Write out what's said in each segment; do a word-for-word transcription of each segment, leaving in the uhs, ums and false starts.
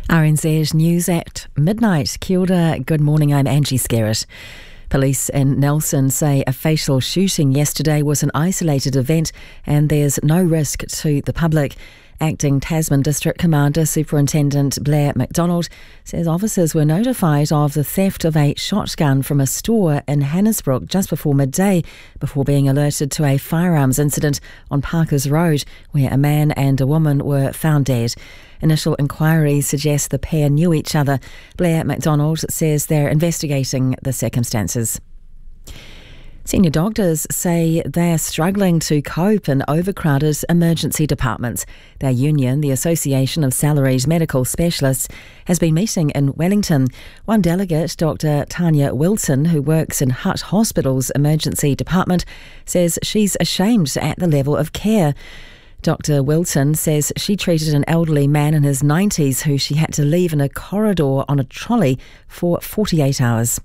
R N Z News at midnight. Kia ora, good morning, I'm Angie Skerritt. Police in Nelson say a fatal shooting yesterday was an isolated event and there's no risk to the public. Acting Tasman District Commander Superintendent Blair McDonald says officers were notified of the theft of a shotgun from a store in Hannesbrook just before midday, before being alerted to a firearms incident on Parkers Road, where a man and a woman were found dead. Initial inquiries suggest the pair knew each other. Blair McDonald says they're investigating the circumstances. Senior doctors say they're struggling to cope in overcrowded emergency departments. Their union, the Association of Salaried Medical Specialists, has been meeting in Wellington. One delegate, Doctor Tanya Wilson, who works in Hutt Hospital's emergency department, says she's ashamed at the level of care. Doctor Wilson says she treated an elderly man in his nineties who she had to leave in a corridor on a trolley for forty-eight hours.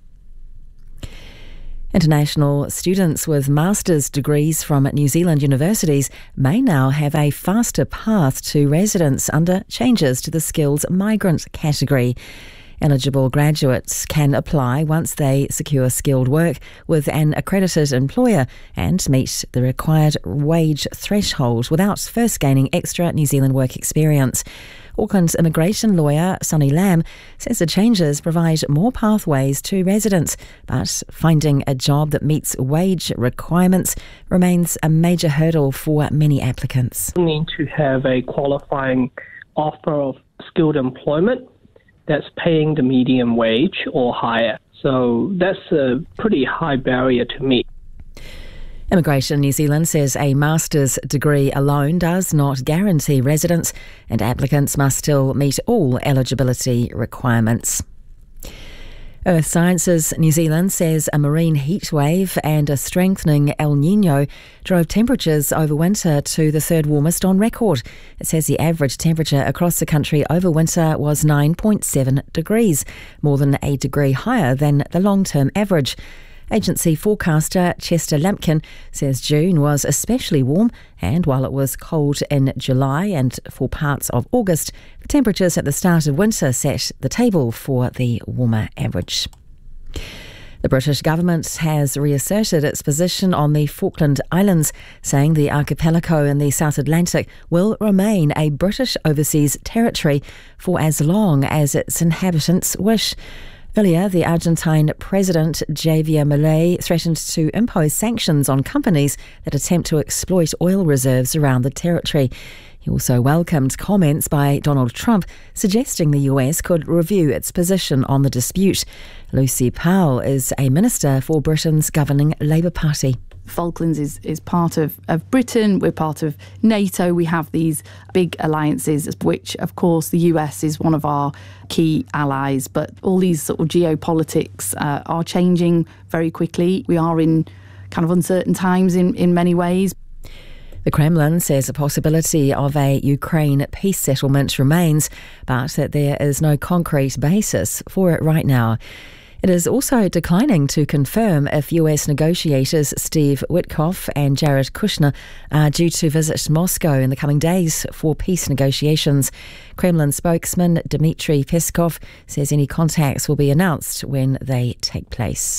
International students with master's degrees from New Zealand universities may now have a faster path to residence under changes to the skilled migrant category. Eligible graduates can apply once they secure skilled work with an accredited employer and meet the required wage threshold without first gaining extra New Zealand work experience. Auckland's immigration lawyer, Sonny Lamb, says the changes provide more pathways to residence, but finding a job that meets wage requirements remains a major hurdle for many applicants. You need to have a qualifying offer of skilled employment that's paying the median wage or higher. So that's a pretty high barrier to meet. Immigration New Zealand says a master's degree alone does not guarantee residence and applicants must still meet all eligibility requirements. Earth Sciences New Zealand says a marine heatwave and a strengthening El Niño drove temperatures over winter to the third warmest on record. It says the average temperature across the country over winter was nine point seven degrees, more than a degree higher than the long-term average. Agency forecaster Chester Lampkin says June was especially warm, and while it was cold in July and for parts of August, the temperatures at the start of winter set the table for the warmer average. The British government has reasserted its position on the Falkland Islands, saying the archipelago in the South Atlantic will remain a British overseas territory for as long as its inhabitants wish. Earlier, the Argentine President Javier Milei threatened to impose sanctions on companies that attempt to exploit oil reserves around the territory. He also welcomed comments by Donald Trump suggesting the U S could review its position on the dispute. Lucy Powell is a minister for Britain's governing Labour Party. Falklands is, is part of, of Britain, we're part of NATO, we have these big alliances, which of course the U S is one of our key allies, but all these sort of geopolitics uh, are changing very quickly. We are in kind of uncertain times in, in many ways. The Kremlin says a possibility of a Ukraine peace settlement remains, but that there is no concrete basis for it right now. It is also declining to confirm if U S negotiators Steve Witkoff and Jared Kushner are due to visit Moscow in the coming days for peace negotiations. Kremlin spokesman Dmitry Peskov says any contacts will be announced when they take place.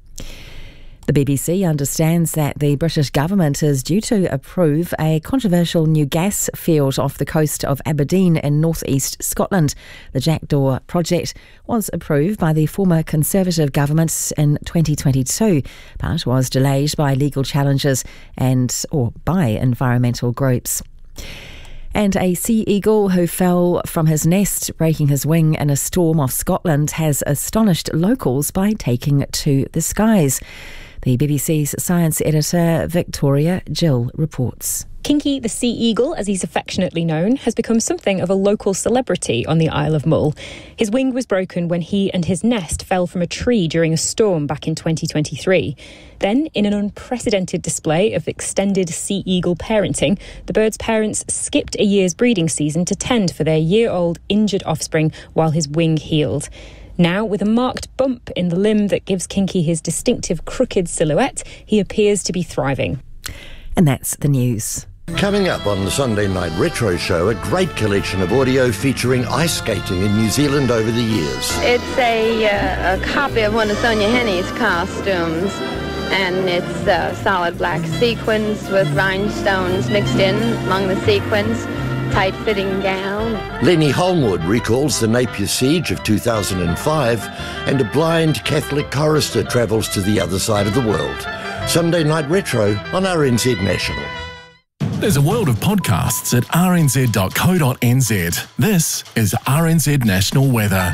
The B B C understands that the British government is due to approve a controversial new gas field off the coast of Aberdeen in north-east Scotland. The Jackdaw project was approved by the former Conservative government in twenty twenty-two, but was delayed by legal challenges and or by environmental groups. And a sea eagle who fell from his nest, breaking his wing in a storm off Scotland, has astonished locals by taking to the skies. The B B C's science editor Victoria Gill reports. Kinky the sea eagle, as he's affectionately known, has become something of a local celebrity on the Isle of Mull. His wing was broken when he and his nest fell from a tree during a storm back in twenty twenty-three. Then, in an unprecedented display of extended sea eagle parenting, the bird's parents skipped a year's breeding season to tend for their year-old injured offspring while his wing healed. Now, with a marked bump in the limb that gives Kinky his distinctive crooked silhouette, he appears to be thriving. And that's the news. Coming up on the Sunday Night Retro Show, a great collection of audio featuring ice skating in New Zealand over the years. It's a, uh, a copy of one of Sonia Henny's costumes, and it's uh, solid black sequins with rhinestones mixed in among the sequins, tight-fitting gown. Lenny Holmwood recalls the Napier Siege of two thousand five, and a blind Catholic chorister travels to the other side of the world. Sunday Night Retro on R N Z National. There's a world of podcasts at r n z dot co dot n z. This is R N Z National Weather.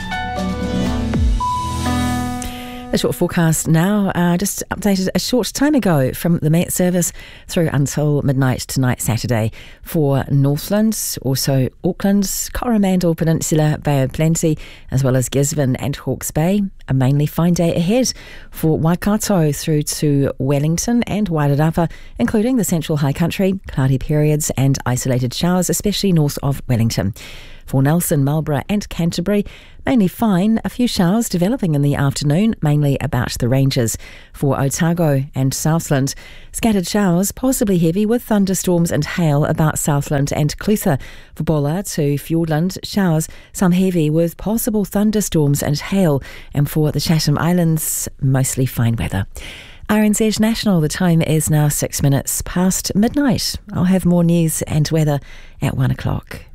A short forecast now, uh, just updated a short time ago from the Met Service through until midnight tonight, Saturday, for Northland, also Auckland, Coromandel Peninsula, Bay of Plenty, as well as Gisborne and Hawke's Bay. A mainly fine day ahead for Waikato through to Wellington and Wairarapa, including the central high country, cloudy periods and isolated showers, especially north of Wellington. For Nelson, Marlborough and Canterbury, mainly fine, a few showers developing in the afternoon, mainly about the ranges. For Otago and Southland, scattered showers, possibly heavy with thunderstorms and hail about Southland and Clutha. For Bola to Fiordland, showers, some heavy with possible thunderstorms and hail. And for the Chatham Islands, mostly fine weather. R N Z National, the time is now six minutes past midnight. I'll have more news and weather at one o'clock.